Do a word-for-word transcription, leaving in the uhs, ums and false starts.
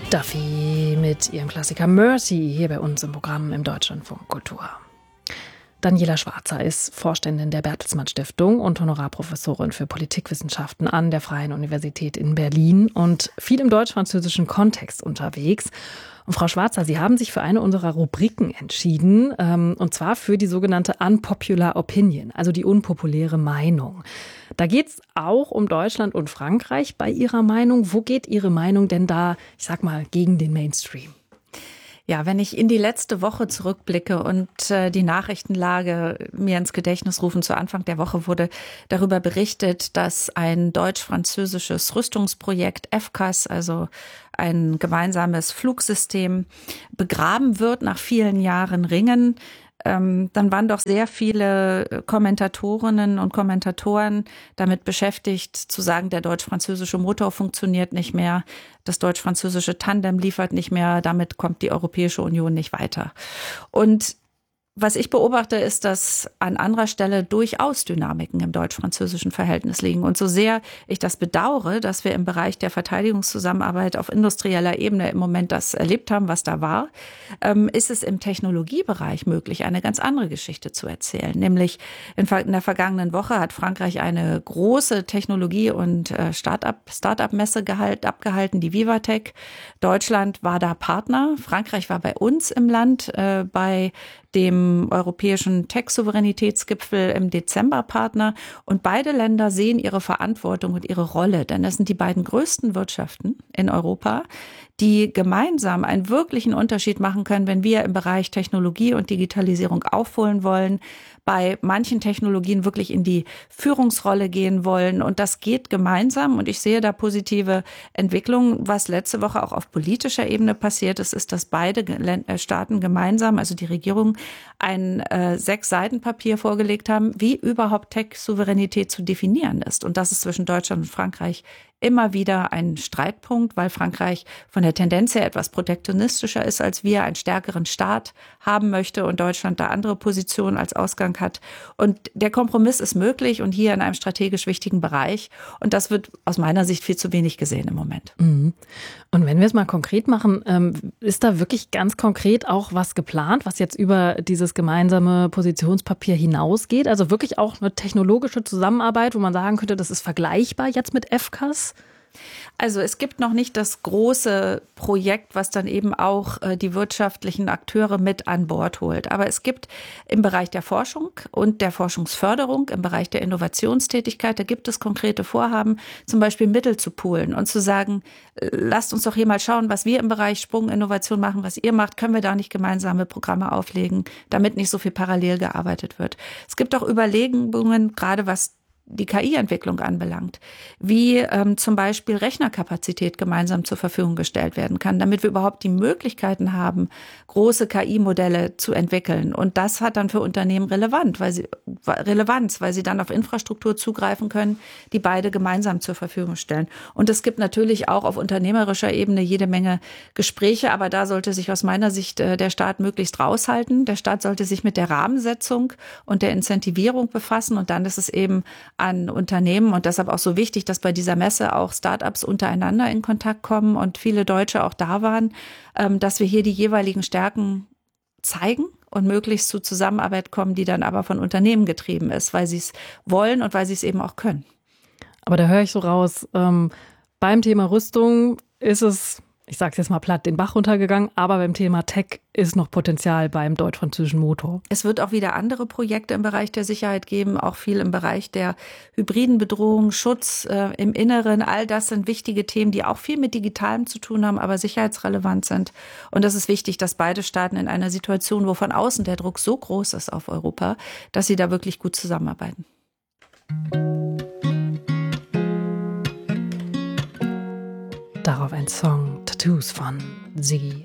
Duffy mit ihrem Klassiker Mercy hier bei uns im Programm im Deutschlandfunk Kultur. Daniela Schwarzer ist Vorständin der Bertelsmann Stiftung und Honorarprofessorin für Politikwissenschaften an der Freien Universität in Berlin und viel im deutsch-französischen Kontext unterwegs. Und Frau Schwarzer, Sie haben sich für eine unserer Rubriken entschieden, ähm, und zwar für die sogenannte Unpopular Opinion, also die unpopuläre Meinung. Da geht es auch um Deutschland und Frankreich bei Ihrer Meinung. Wo geht Ihre Meinung denn da, ich sag mal, gegen den Mainstream? Ja, wenn ich in die letzte Woche zurückblicke und äh, die Nachrichtenlage mir ins Gedächtnis rufen, zu Anfang der Woche wurde darüber berichtet, dass ein deutsch-französisches Rüstungsprojekt F C A S, also ein gemeinsames Flugsystem, begraben wird nach vielen Jahren Ringen. Ähm, dann waren doch sehr viele Kommentatorinnen und Kommentatoren damit beschäftigt, zu sagen, der deutsch-französische Motor funktioniert nicht mehr, das deutsch-französische Tandem liefert nicht mehr, damit kommt die Europäische Union nicht weiter. Und was ich beobachte, ist, dass an anderer Stelle durchaus Dynamiken im deutsch-französischen Verhältnis liegen. Und so sehr ich das bedauere, dass wir im Bereich der Verteidigungszusammenarbeit auf industrieller Ebene im Moment das erlebt haben, was da war, ist es im Technologiebereich möglich, eine ganz andere Geschichte zu erzählen. Nämlich in der vergangenen Woche hat Frankreich eine große Technologie- und Start-up, Start-up-Messe abgehalten, die Vivatech. Deutschland war da Partner. Frankreich war bei uns im Land äh, bei dem europäischen Tech-Souveränitätsgipfel im Dezember Partner. Und beide Länder sehen ihre Verantwortung und ihre Rolle, denn das sind die beiden größten Wirtschaften in Europa, die gemeinsam einen wirklichen Unterschied machen können, wenn wir im Bereich Technologie und Digitalisierung aufholen wollen, bei manchen Technologien wirklich in die Führungsrolle gehen wollen. Und das geht gemeinsam. Und ich sehe da positive Entwicklungen. Was letzte Woche auch auf politischer Ebene passiert ist, ist, dass beide Staaten gemeinsam, also die Regierung, ein äh, Sechs-Seiten-Papier vorgelegt haben, wie überhaupt Tech-Souveränität zu definieren ist. Und das ist zwischen Deutschland und Frankreich immer wieder ein Streitpunkt, weil Frankreich von der Tendenz her etwas protektionistischer ist als wir, einen stärkeren Staat haben möchte und Deutschland da andere Positionen als Ausgang hat. Und der Kompromiss ist möglich und hier in einem strategisch wichtigen Bereich. Und das wird aus meiner Sicht viel zu wenig gesehen im Moment. Mhm. Und wenn wir es mal konkret machen, ist da wirklich ganz konkret auch was geplant, was jetzt über dieses gemeinsame Positionspapier hinausgeht? Also wirklich auch eine technologische Zusammenarbeit, wo man sagen könnte, das ist vergleichbar jetzt mit F C A S? Also es gibt noch nicht das große Projekt, was dann eben auch äh, die wirtschaftlichen Akteure mit an Bord holt. Aber es gibt im Bereich der Forschung und der Forschungsförderung, im Bereich der Innovationstätigkeit, da gibt es konkrete Vorhaben, zum Beispiel Mittel zu poolen und zu sagen, lasst uns doch hier mal schauen, was wir im Bereich Sprunginnovation machen, was ihr macht, können wir da nicht gemeinsame Programme auflegen, damit nicht so viel parallel gearbeitet wird. Es gibt auch Überlegungen, gerade was die K I-Entwicklung anbelangt, wie ähm, zum Beispiel Rechnerkapazität gemeinsam zur Verfügung gestellt werden kann, damit wir überhaupt die Möglichkeiten haben, große K I-Modelle zu entwickeln. Und das hat dann für Unternehmen relevant, weil sie, Relevanz, weil sie dann auf Infrastruktur zugreifen können, die beide gemeinsam zur Verfügung stellen. Und es gibt natürlich auch auf unternehmerischer Ebene jede Menge Gespräche, aber da sollte sich aus meiner Sicht äh, der Staat möglichst raushalten. Der Staat sollte sich mit der Rahmensetzung und der Incentivierung befassen und dann ist es eben an Unternehmen und deshalb auch so wichtig, dass bei dieser Messe auch Start-ups untereinander in Kontakt kommen und viele Deutsche auch da waren, dass wir hier die jeweiligen Stärken zeigen und möglichst zu Zusammenarbeit kommen, die dann aber von Unternehmen getrieben ist, weil sie es wollen und weil sie es eben auch können. Aber da höre ich so raus, ähm, beim Thema Rüstung ist es, ich sage es jetzt mal platt, den Bach runtergegangen, aber beim Thema Tech ist noch Potenzial beim deutsch-französischen Motor. Es wird auch wieder andere Projekte im Bereich der Sicherheit geben, auch viel im Bereich der hybriden Bedrohung, Schutz äh, im Inneren. All das sind wichtige Themen, die auch viel mit Digitalem zu tun haben, aber sicherheitsrelevant sind. Und es ist wichtig, dass beide Staaten in einer Situation, wo von außen der Druck so groß ist auf Europa, dass sie da wirklich gut zusammenarbeiten. Darauf ein Song, Tattoos von Ziggy